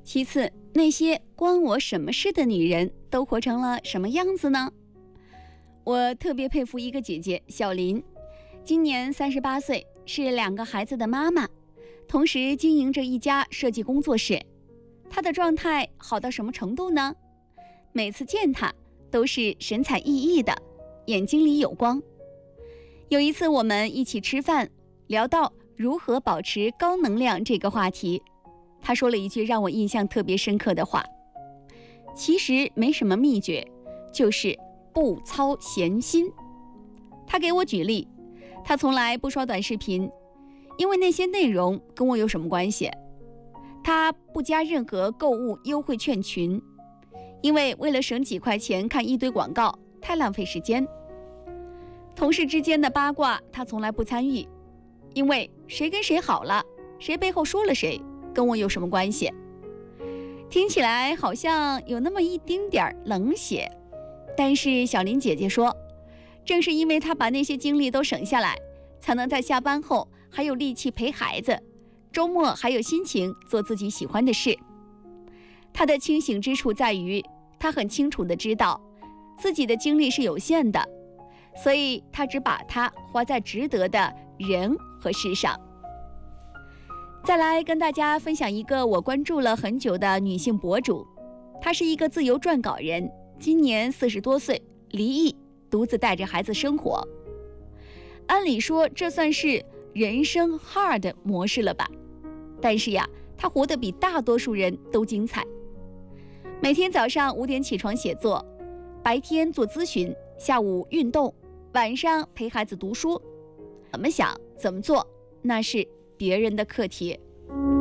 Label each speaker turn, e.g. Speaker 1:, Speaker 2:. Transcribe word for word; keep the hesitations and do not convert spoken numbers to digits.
Speaker 1: 其次，那些关我什么事的女人都活成了什么样子呢？我特别佩服一个姐姐小林，今年三十八岁，是两个孩子的妈妈，同时经营着一家设计工作室。她的状态好到什么程度呢？每次见她都是神采奕奕的，眼睛里有光。有一次我们一起吃饭，聊到如何保持高能量这个话题，她说了一句让我印象特别深刻的话：其实没什么秘诀，就是不操闲心。她给我举例，她从来不刷短视频，因为那些内容跟我有什么关系？她不加任何购物优惠券群，因为为了省几块钱看一堆广告，太浪费时间。同事之间的八卦她从来不参与，因为谁跟谁好了，谁背后说了谁，跟我有什么关系？听起来好像有那么一丁点儿冷血，但是小林姐姐说，正是因为她把那些精力都省下来，才能在下班后还有力气陪孩子，周末还有心情做自己喜欢的事。她的清醒之处在于，她很清楚地知道自己的精力是有限的，所以她只把它花在值得的人和事上。再来跟大家分享一个我关注了很久的女性博主，她是一个自由撰稿人，今年四十多岁，离异，独自带着孩子生活。按理说这算是人生 hard 模式了吧，但是呀，她活得比大多数人都精彩。每天早上五点起床写作，白天做咨询，下午运动，晚上陪孩子读书。怎么想怎么做，那是别人的课题。